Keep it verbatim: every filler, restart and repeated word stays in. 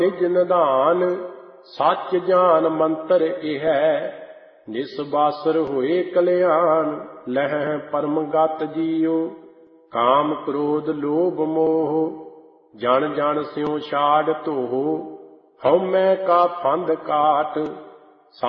ਨਿਜ ਨਿਧਾਨ ਸੱਚ ਜਾਨ ਮੰਤਰ ਇਹ ਨਿਸਬਾਸਰ ਹੋਏ ਕਲਿਆਣ। ਲਹਿ ਪਰਮਗਤ ਜੀਉ ਕਾਮ ਕ੍ਰੋਧ ਲੋਭ ਮੋਹ ਜਨ ਜਨ ਸਿਉ ਛਾੜ ਧੋਹ। ਹਉਮੈ ਕਾ ਫੰਦ ਕਾਟ